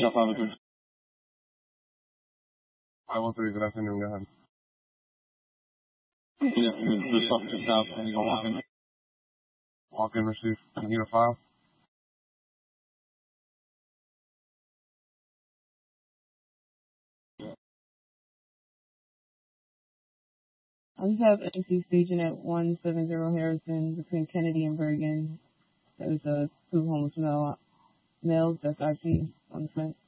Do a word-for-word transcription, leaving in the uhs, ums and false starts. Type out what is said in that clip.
Yeah, five oh three. five oh three, good afternoon, go ahead. Yeah, the stuff just out, and you go walk in. Walk in, receive, you need a file? I just have N C station at one seventy Harrison between Kennedy and Bergen. There's uh, two homeless male, males that's I P on the front.